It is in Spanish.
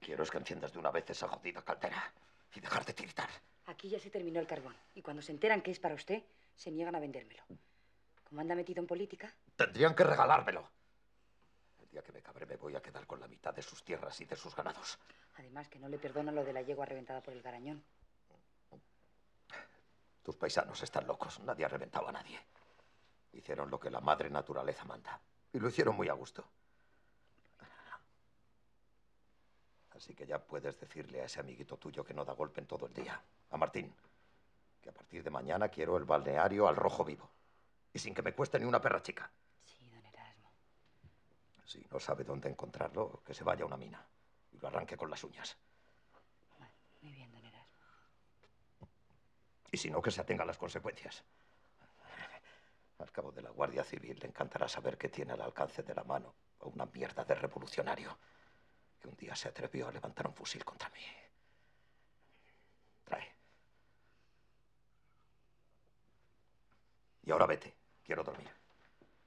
quiero es que enciendas de una vez esa jodida caldera y dejar de tiritar. Aquí ya se terminó el carbón. Y cuando se enteran que es para usted, se niegan a vendérmelo. Como anda metido en política... Tendrían que regalármelo. El día que me cabre me voy a quedar con la mitad de sus tierras y de sus ganados. Además, que no le perdonan lo de la yegua reventada por el garañón. Tus paisanos están locos. Nadie ha reventado a nadie. Hicieron lo que la madre naturaleza manda. Y lo hicieron muy a gusto. Así que ya puedes decirle a ese amiguito tuyo que no da golpe en todo el día, a Martín, que a partir de mañana quiero el balneario al rojo vivo. Y sin que me cueste ni una perra chica. Sí, don Erasmo. Si no sabe dónde encontrarlo, que se vaya a una mina y lo arranque con las uñas. Bueno, muy bien, don Erasmo. Y si no, que se atenga a las consecuencias. Al cabo de la Guardia Civil le encantará saber que tiene al alcance de la mano a una mierda de revolucionario que un día se atrevió a levantar un fusil contra mí. Trae. Y ahora vete. Quiero dormir.